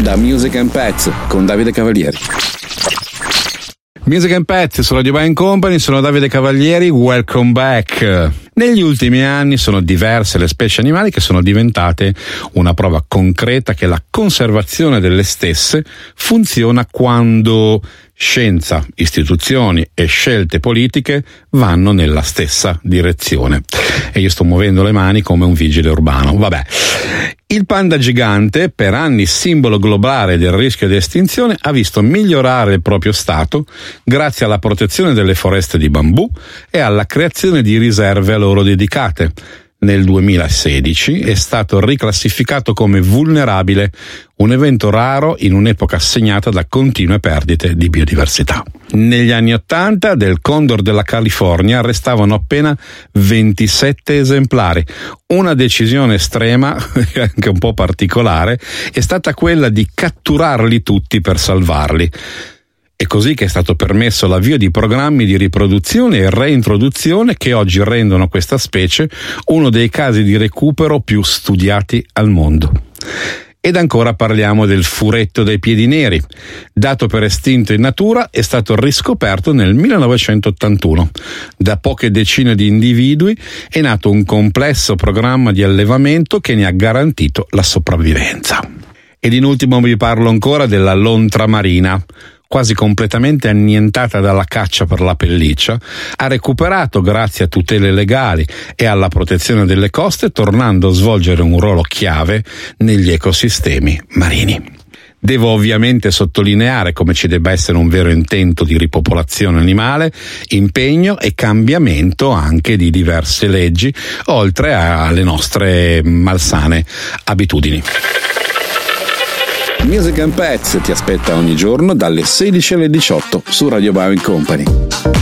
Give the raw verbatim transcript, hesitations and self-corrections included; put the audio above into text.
da Music and Pets con Davide Cavalieri. Music and Pets su Radio Buying Company, sono Davide Cavalieri, welcome back. Negli ultimi anni sono diverse le specie animali che sono diventate una prova concreta che la conservazione delle stesse funziona quando scienza, istituzioni e scelte politiche vanno nella stessa direzione. E io sto muovendo le mani come un vigile urbano. Vabbè. Il panda gigante, per anni simbolo globale del rischio di estinzione, ha visto migliorare il proprio stato grazie alla protezione delle foreste di bambù e alla creazione di riserve a loro dedicate. Nel duemilasedici è stato riclassificato come vulnerabile, un evento raro in un'epoca segnata da continue perdite di biodiversità. Negli anni Ottanta del condor della California restavano appena ventisette esemplari. Una decisione estrema, anche un po' particolare, è stata quella di catturarli tutti per salvarli. È così che è stato permesso l'avvio di programmi di riproduzione e reintroduzione che oggi rendono questa specie uno dei casi di recupero più studiati al mondo. Ed ancora parliamo del furetto dai piedi neri. Dato per estinto in natura, è stato riscoperto nel millenovecentottantuno. Da poche decine di individui è nato un complesso programma di allevamento che ne ha garantito la sopravvivenza. Ed in ultimo vi parlo ancora della lontra marina. Quasi completamente annientata dalla caccia per la pelliccia, ha recuperato grazie a tutele legali e alla protezione delle coste, tornando a svolgere un ruolo chiave negli ecosistemi marini. Devo ovviamente sottolineare come ci debba essere un vero intento di ripopolazione animale, impegno e cambiamento anche di diverse leggi, oltre alle nostre malsane abitudini. Music and Pets ti aspetta ogni giorno dalle sedici alle diciotto su Radio Buying Company.